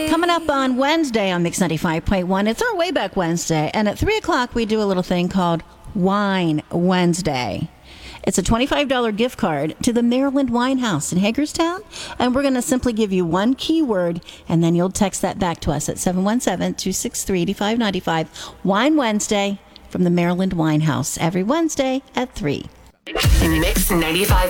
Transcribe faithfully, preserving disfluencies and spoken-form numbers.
Coming up on Wednesday on Mix ninety-five point one, it's our Way Back Wednesday. And at three o'clock, we do a little thing called Wine Wednesday. It's a twenty-five dollars gift card to the Maryland Wine House in Hagerstown. And we're going to simply give you one keyword, and then you'll text that back to us at seven one seven, two six three, eight five nine five. Wine Wednesday from the Maryland Wine House every Wednesday at three. Mix ninety-five.